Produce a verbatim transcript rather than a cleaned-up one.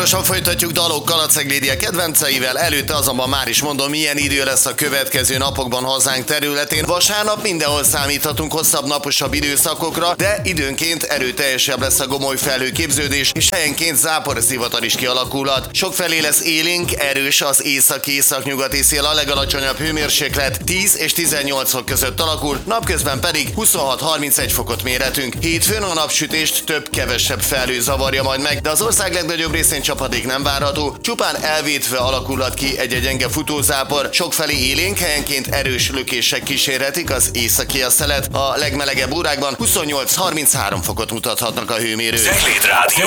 Gyorsan folytatjuk dalokkal a Ceglédia kedvenceivel, előtte azonban már is mondom, milyen idő lesz a következő napokban hazánk területén. Vasárnap mindenhol számíthatunk hosszabb, naposabb időszakokra, de időnként erőteljesebb lesz a gomoly felhőképződés, és helyenként záporzivatar is kialakulhat. Sokfelé lesz élénk, erős az észak-észak-nyugati szél, a legalacsonyabb hőmérséklet tíz és tizennyolc fok között alakul, napközben pedig huszonhat-harmincegy fokot mérhetünk. Hétfőn a napsütést több-kevesebb felhő zavarja majd meg, de az ország legnagyobb részén csapadék nem várható, csupán elvétve alakulhat ki egy-egy gyenge futózápor, sokfelé élénk, helyenként erős lökések kísérhetik az északi szelet. A legmelegebb órákban huszonnyolc-harminchárom fokot mutathatnak a hőmérők. Cegléd Rádió.